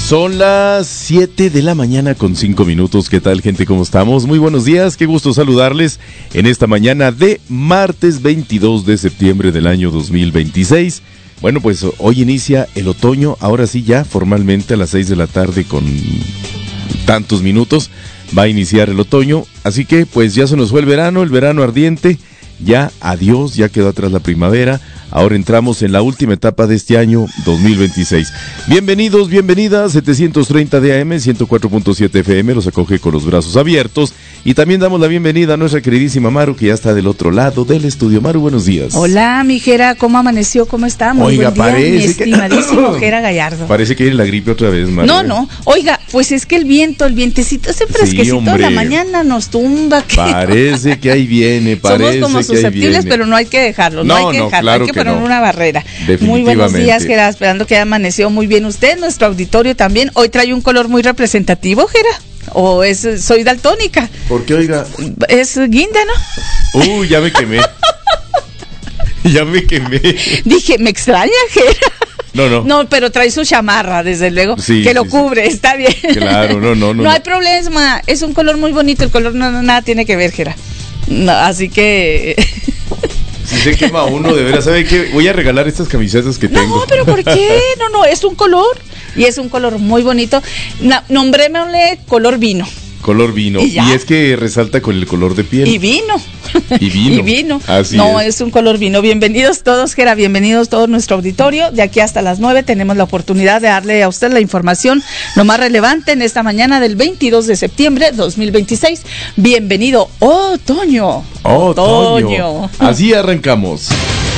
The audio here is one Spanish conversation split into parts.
Son las 7 de la mañana con 5 minutos. ¿Qué tal, gente? ¿Cómo estamos? Muy buenos días, qué gusto saludarles en esta mañana de martes 22 de septiembre del año 2026. Bueno, pues hoy inicia el otoño, ahora sí ya formalmente a las 6 de la tarde con tantos minutos va a iniciar el otoño, así que pues ya se nos fue el verano ardiente, ya adiós, ya quedó atrás la primavera. Ahora entramos en la última etapa de este año 2026. Bienvenidos, bienvenidas, 730 de AM, 104.7 FM, los acoge con los brazos abiertos. Y también damos la bienvenida a nuestra queridísima Maru, que ya está del otro lado del estudio. Maru, buenos días. Hola, mi Jera, ¿cómo amaneció? ¿Cómo está? Muy oiga, buen día, parece mi estimadísimo Jera Gallardo. Parece que viene la gripe otra vez, Maru. No, oiga, pues es que el vientecito ese fresquecito de la mañana nos tumba. Parece que ahí viene, Somos como susceptibles, pero no hay que dejarlo, no hay que dejarlo, claro hay que poner una barrera. Muy buenos días, Jera, esperando que haya amanecido muy bien usted, nuestro auditorio también. Hoy trae un color muy representativo, Jera. ¿O soy daltónica? ¿Por qué, oiga? Es guinda, ¿no? Ya me quemé. Ya me quemé. Dije, me extraña, Jera. No, pero trae su chamarra, desde luego, sí, que lo cubre, está bien. Claro, no. No hay problema, es un color muy bonito, el color nada tiene que ver, Jera. No, así que... Si se quema uno, de veras, ¿sabe qué? Voy a regalar estas camisetas que tengo. No, pero ¿por qué? No, es un color, y es un color muy bonito. Nombrémosle color vino. Color vino. Y es que resalta con el color de piel. Y vino. Así es un color vino. Bienvenidos todos, Jera, bienvenidos todo nuestro auditorio. De aquí hasta las 9 tenemos la oportunidad de darle a usted la información lo más relevante en esta mañana del 22 de septiembre 2026. Bienvenido, otoño. Así arrancamos.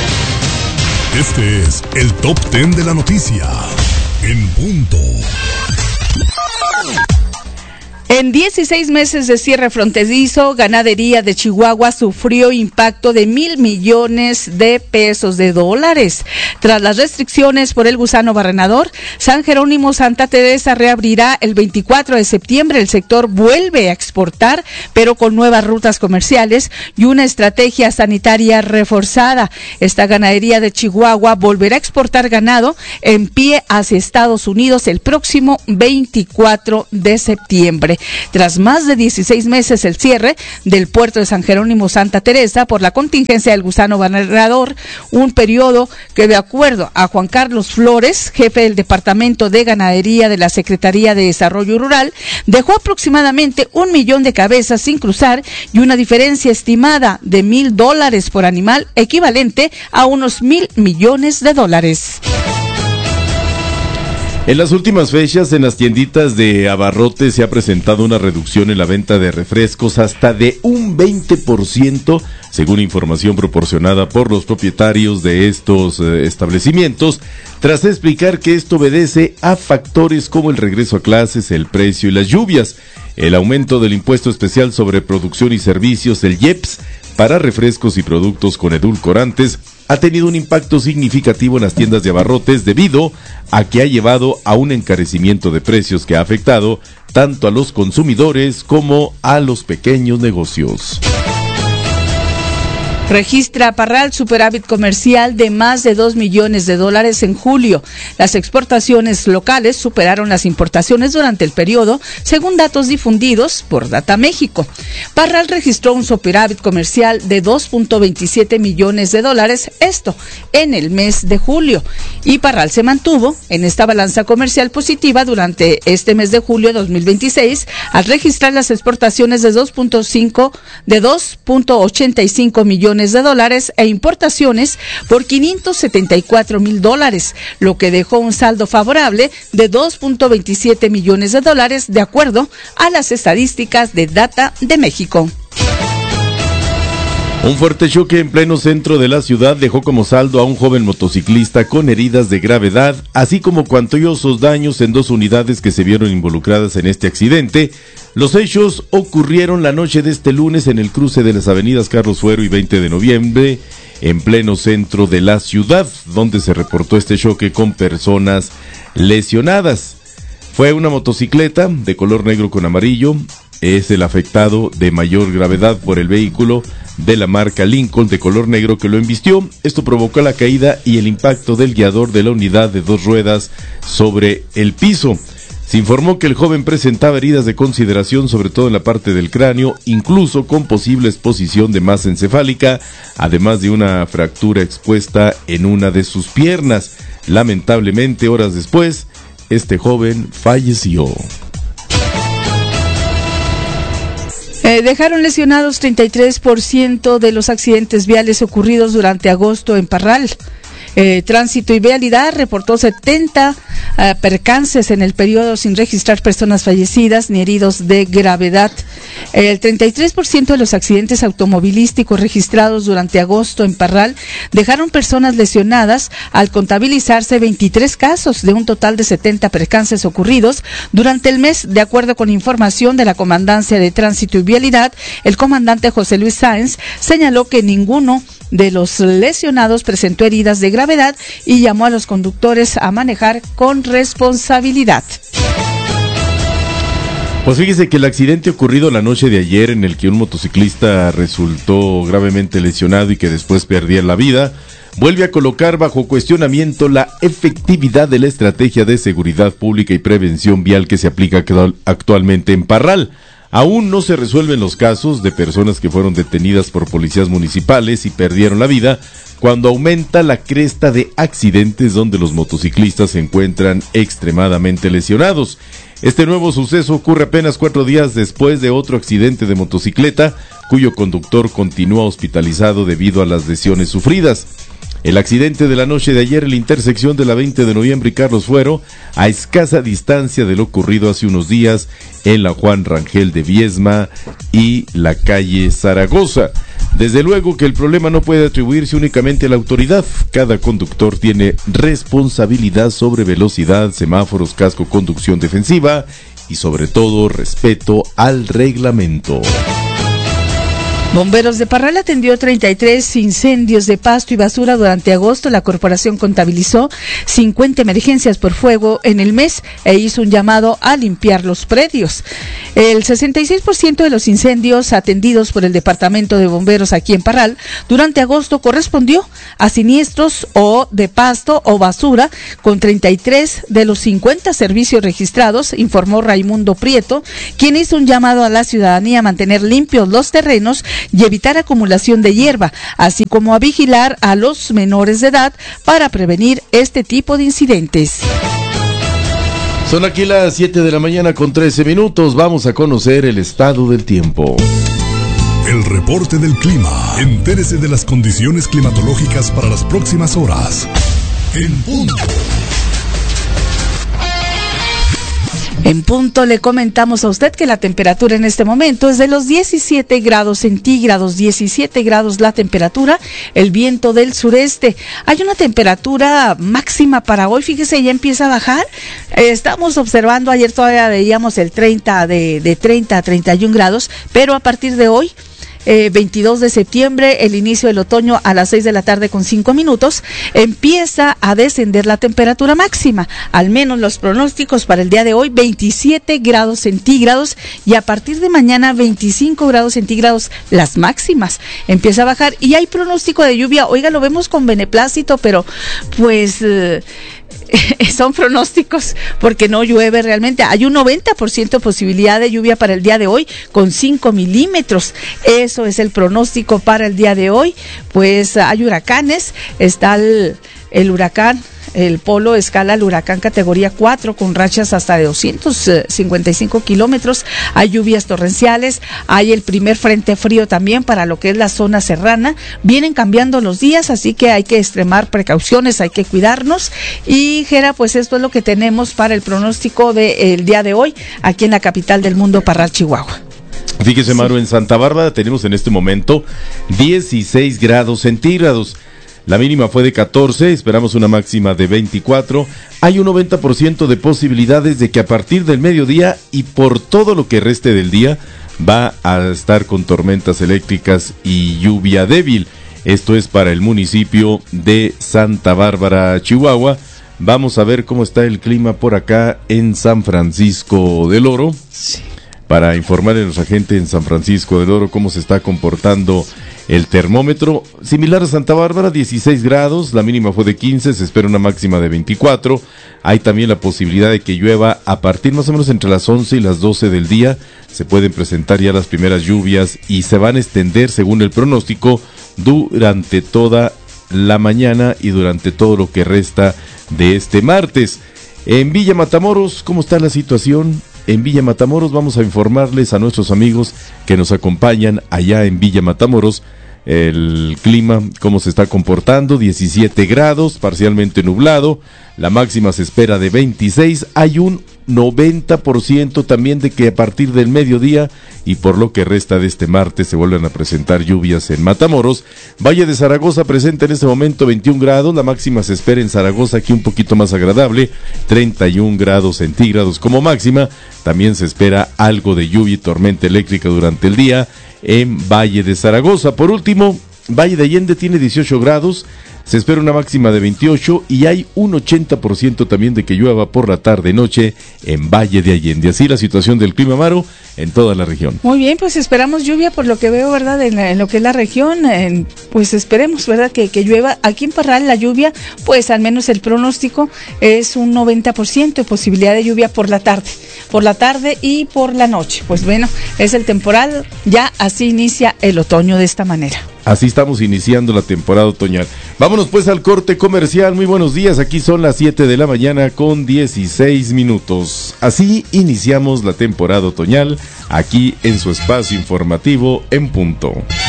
Este es el Top 10 de la noticia. En punto. En 16 meses de cierre fronterizo, Ganadería de Chihuahua sufrió impacto de $1,000 millones de dólares. Tras las restricciones por el gusano barrenador, San Jerónimo Santa Teresa reabrirá el 24 de septiembre. El sector vuelve a exportar, pero con nuevas rutas comerciales y una estrategia sanitaria reforzada. Esta Ganadería de Chihuahua volverá a exportar ganado en pie hacia Estados Unidos el próximo 24 de septiembre. Tras más de 16 meses el cierre del puerto de San Jerónimo Santa Teresa por la contingencia del gusano barrenador, un periodo que, de acuerdo a Juan Carlos Flores, jefe del Departamento de Ganadería de la Secretaría de Desarrollo Rural, dejó aproximadamente 1 millón de cabezas sin cruzar y una diferencia estimada de $1,000 por animal, equivalente a unos $1,000 millones. En las últimas fechas, en las tienditas de abarrotes se ha presentado una reducción en la venta de refrescos hasta de un 20%, según información proporcionada por los propietarios de estos establecimientos, tras explicar que esto obedece a factores como el regreso a clases, el precio y las lluvias. El aumento del impuesto especial sobre producción y servicios, el IEPS, para refrescos y productos con edulcorantes, ha tenido un impacto significativo en las tiendas de abarrotes debido a que ha llevado a un encarecimiento de precios que ha afectado tanto a los consumidores como a los pequeños negocios. Registra Parral superávit comercial de más de $2 millones en julio. Las exportaciones locales superaron las importaciones durante el periodo, según datos difundidos por Data México. Parral registró un superávit comercial de $2.27 millones, esto en el mes de julio. Y Parral se mantuvo en esta balanza comercial positiva durante este mes de julio de 2026, al registrar las exportaciones de $2.85 millones e importaciones por $574,000, lo que dejó un saldo favorable de $2.27 millones, de acuerdo a las estadísticas de Data de México. Un fuerte choque en pleno centro de la ciudad dejó como saldo a un joven motociclista con heridas de gravedad, así como cuantiosos daños en 2 unidades que se vieron involucradas en este accidente. Los hechos ocurrieron la noche de este lunes en el cruce de las avenidas Carlos Fuero y 20 de noviembre, en pleno centro de la ciudad, donde se reportó este choque con personas lesionadas. Fue una motocicleta de color negro con amarillo. Es el afectado de mayor gravedad por el vehículo de la marca Lincoln de color negro que lo embistió. Esto provocó la caída y el impacto del guiador de la unidad de 2 ruedas sobre el piso. Se informó que el joven presentaba heridas de consideración, sobre todo en la parte del cráneo, incluso con posible exposición de masa encefálica, además de una fractura expuesta en una de sus piernas. Lamentablemente, horas después, este joven falleció. Dejaron lesionados 33% de los accidentes viales ocurridos durante agosto en Parral. Tránsito y Vialidad reportó 70 percances en el periodo sin registrar personas fallecidas ni heridos de gravedad. El 33% de los accidentes automovilísticos registrados durante agosto en Parral dejaron personas lesionadas al contabilizarse 23 casos de un total de 70 percances ocurridos durante el mes, de acuerdo con información de la Comandancia de Tránsito y Vialidad. El comandante José Luis Sáenz señaló que ninguno de los lesionados presentó heridas de gravedad y llamó a los conductores a manejar con responsabilidad. Pues fíjese que el accidente ocurrido la noche de ayer, en el que un motociclista resultó gravemente lesionado y que después perdía la vida, vuelve a colocar bajo cuestionamiento la efectividad de la estrategia de seguridad pública y prevención vial que se aplica actualmente en Parral. Aún no se resuelven los casos de personas que fueron detenidas por policías municipales y perdieron la vida, cuando aumenta la cresta de accidentes donde los motociclistas se encuentran extremadamente lesionados. Este nuevo suceso ocurre apenas 4 días después de otro accidente de motocicleta, cuyo conductor continúa hospitalizado debido a las lesiones sufridas. El accidente de la noche de ayer en la intersección de la 20 de noviembre y Carlos Fuero, a escasa distancia de lo ocurrido hace unos días en la Juan Rangel de Viesma y la calle Zaragoza. Desde luego que el problema no puede atribuirse únicamente a la autoridad. Cada conductor tiene responsabilidad sobre velocidad, semáforos, casco, conducción defensiva y sobre todo respeto al reglamento. Bomberos de Parral atendió 33 incendios de pasto y basura durante agosto. La corporación contabilizó 50 emergencias por fuego en el mes e hizo un llamado a limpiar los predios. El 66% de los incendios atendidos por el Departamento de Bomberos aquí en Parral durante agosto correspondió a siniestros o de pasto o basura, con 33 de los 50 servicios registrados, informó Raimundo Prieto, quien hizo un llamado a la ciudadanía a mantener limpios los terrenos y evitar acumulación de hierba, así como a vigilar a los menores de edad para prevenir este tipo de incidentes. Son aquí las 7 de la mañana con 13 minutos. Vamos a conocer el estado del tiempo. El reporte del clima. Entérese de las condiciones climatológicas para las próximas horas. En punto. En punto le comentamos a usted que la temperatura en este momento es de los 17 grados centígrados, 17 grados la temperatura, el viento del sureste. Hay una temperatura máxima para hoy, fíjese, ya empieza a bajar. Estamos observando, ayer todavía veíamos el 30 de 30 a 31 grados, pero a partir de hoy, 22 de septiembre, el inicio del otoño a las 6 de la tarde con 5 minutos, empieza a descender la temperatura máxima, al menos los pronósticos para el día de hoy, 27 grados centígrados y a partir de mañana 25 grados centígrados las máximas. Empieza a bajar y hay pronóstico de lluvia, oiga, lo vemos con beneplácito, pero pues son pronósticos porque no llueve realmente. Hay un 90% posibilidad de lluvia para el día de hoy con 5 milímetros. Eso es el pronóstico para el día de hoy. Pues hay huracanes, está el huracán, el Polo escala al huracán categoría 4 con rachas hasta de 255 kilómetros. Hay lluvias torrenciales, hay el primer frente frío también para lo que es la zona serrana. Vienen cambiando los días, así que hay que extremar precauciones, hay que cuidarnos. Y Jera, pues esto es lo que tenemos para el pronóstico del día de hoy aquí en la capital del mundo, Parral, Chihuahua. Fíjese, Maru, en Santa Bárbara tenemos en este momento 16 grados centígrados. La mínima fue de 14, esperamos una máxima de 24. Hay un 90% de posibilidades de que a partir del mediodía y por todo lo que reste del día va a estar con tormentas eléctricas y lluvia débil. Esto es para el municipio de Santa Bárbara, Chihuahua. Vamos a ver cómo está el clima por acá en San Francisco del Oro. Sí. Para informarle a nuestra gente en San Francisco del Oro cómo se está comportando El termómetro, similar a Santa Bárbara, 16 grados, la mínima fue de 15, se espera una máxima de 24. Hay también la posibilidad de que llueva a partir más o menos entre las 11 y las 12 del día. Se pueden presentar ya las primeras lluvias y se van a extender, según el pronóstico, durante toda la mañana y durante todo lo que resta de este martes. En Villa Matamoros, ¿cómo está la situación? En Villa Matamoros vamos a informarles a nuestros amigos que nos acompañan allá en Villa Matamoros el clima, cómo se está comportando. 17 grados, parcialmente nublado, la máxima se espera de 26, hay un 90% también de que a partir del mediodía y por lo que resta de este martes se vuelven a presentar lluvias en Matamoros. Valle de Zaragoza presenta en este momento 21 grados, la máxima se espera en Zaragoza aquí un poquito más agradable, 31 grados centígrados como máxima. También se espera algo de lluvia y tormenta eléctrica durante el día en Valle de Zaragoza. Por último, Valle de Allende tiene 18 grados, se espera una máxima de 28 y hay un 80% también de que llueva por la tarde-noche en Valle de Allende. Así la situación del clima, Maro, en toda la región. Muy bien, pues esperamos lluvia por lo que veo, ¿verdad? En lo que es la región, pues esperemos, ¿verdad? Que llueva. Aquí en Parral la lluvia, pues al menos el pronóstico es un 90% de posibilidad de lluvia por la tarde y por la noche. Pues bueno, es el temporal, ya así inicia el otoño de esta manera. Así estamos iniciando la temporada otoñal. Vámonos pues al corte comercial. Muy buenos días, aquí son las 7 de la mañana con 16 minutos. Así iniciamos la temporada otoñal, aquí en su espacio informativo En Punto.